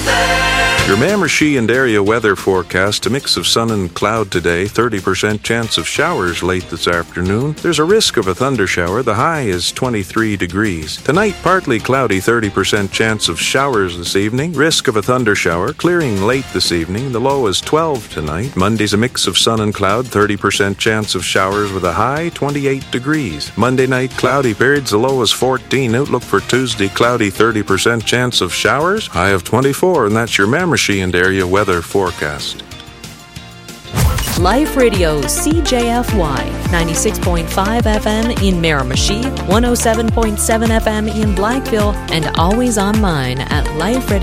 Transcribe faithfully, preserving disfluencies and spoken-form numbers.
Your Mamershey and area weather forecast: a mix of sun and cloud today, thirty percent chance of showers late this afternoon. There's a risk of a thundershower. The high is twenty-three degrees. Tonight, partly cloudy, thirty percent chance of showers this evening. Risk of a thundershower, clearing late this evening. The low is twelve tonight. Monday's a mix of sun and cloud, thirty percent chance of showers with a high twenty-eight degrees. Monday night, cloudy periods, the low is fourteen. Outlook for Tuesday, cloudy, thirty percent chance of showers, high of twenty-four. And that's your Mamershey and area weather forecast. Life Radio C J F Y ninety-six point five F M in Miramichi, one oh seven point seven F M in Blackville, and always online at life radio